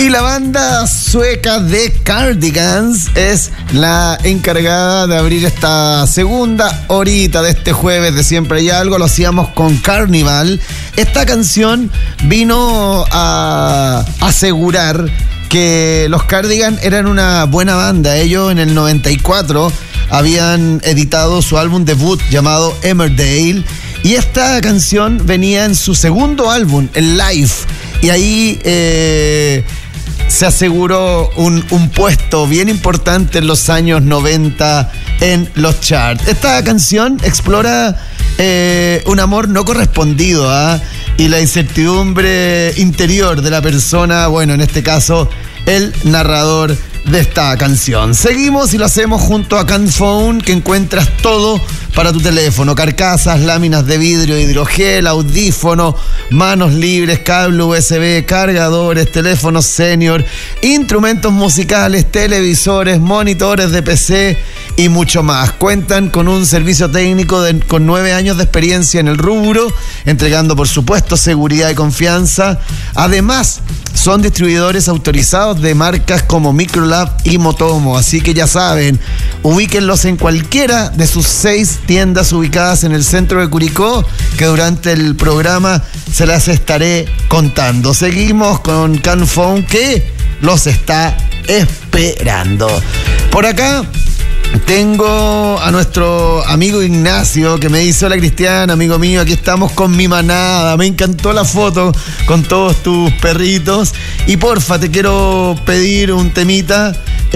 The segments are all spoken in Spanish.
Y la banda sueca de Cardigans es la encargada de abrir esta segunda horita de este jueves de Siempre Hay Algo. Lo hacíamos con Carnival. Esta canción vino a asegurar que los Cardigans eran una buena banda. Ellos en el 94 habían editado su álbum debut llamado Emmerdale, y esta canción venía en su segundo álbum, el Live, y ahí se aseguró un puesto bien importante en los años 90 en los charts. Esta canción explora un amor no correspondido, y la incertidumbre interior de la persona, bueno, en este caso, el narrador de esta canción. Seguimos y lo hacemos junto a Canphone, que encuentras todo para tu teléfono: carcasas, láminas de vidrio, hidrogel, audífono, manos libres, cable USB, cargadores, teléfonos senior, instrumentos musicales, televisores, monitores de PC y mucho más. Cuentan con un servicio técnico con 9 años de experiencia en el rubro, entregando por supuesto seguridad y confianza. Además, son distribuidores autorizados de marcas como Microlab y Motomo, así que ya saben, ubíquenlos en cualquiera de sus 6 tiendas ubicadas en el centro de Curicó, que durante el programa se las estaré contando. Seguimos con Canphone, que los está esperando. Por acá tengo a nuestro amigo Ignacio, que me dice: hola Cristian, amigo mío, aquí estamos con mi manada. Me encantó la foto con todos tus perritos. Y porfa, te quiero pedir un temita.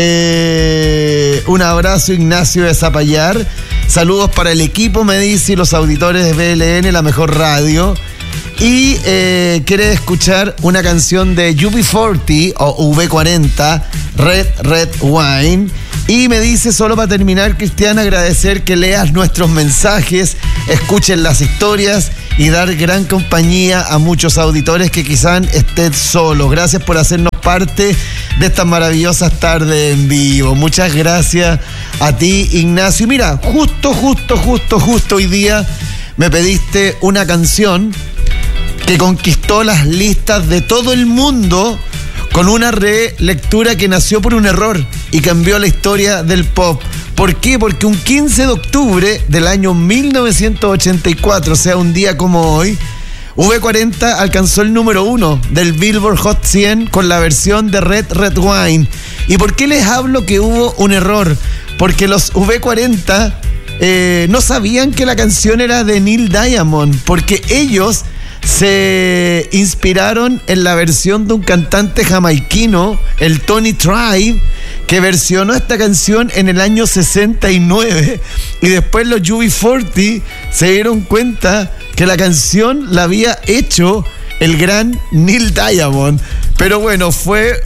Un abrazo, Ignacio de Zapallar. Saludos para el equipo, me dice, y los auditores de BLN, la mejor radio. Y quiere escuchar una canción de UB40 o V40, Red Wine. Y me dice, solo para terminar, Cristian, agradecer que leas nuestros mensajes, escuchen las historias y dar gran compañía a muchos auditores que quizás estén solos. Gracias por hacernos parte de estas maravillosas tardes en vivo. Muchas gracias a ti, Ignacio. Y mira, justo hoy día me pediste una canción que conquistó las listas de todo el mundo con una relectura que nació por un error y cambió la historia del pop. ¿Por qué? Porque un 15 de octubre del año 1984, o sea, un día como hoy, V40 alcanzó el número 1 del Billboard Hot 100 con la versión de Red Wine. ¿Y por qué les hablo que hubo un error? Porque los V40 no sabían que la canción era de Neil Diamond, porque ellos se inspiraron en la versión de un cantante jamaiquino, el Tony Tribe, que versionó esta canción en el año 69, y después los UB40 se dieron cuenta que la canción la había hecho el gran Neil Diamond. Pero bueno, fue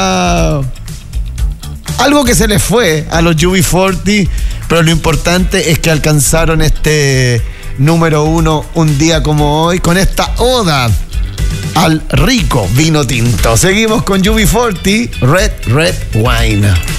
algo que se les fue a los UB40, pero lo importante es que alcanzaron este número 1 un día como hoy, con esta oda al rico vino tinto. Seguimos con UB40, Red Wine.